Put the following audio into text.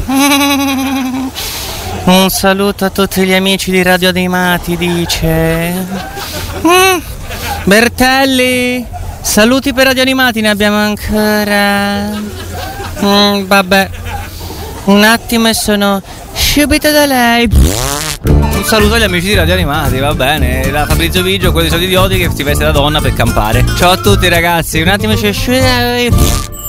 Un saluto a tutti gli amici di Radio Animati, dice. Bertelli, saluti per Radio Animati, ne abbiamo ancora. Vabbè, un attimo e sono subito da lei. Un saluto agli amici di Radio Animati, va bene. Da Fabrizio Biggio, quelli sono idioti che si veste da donna per campare. Ciao a tutti ragazzi, un attimo c'è.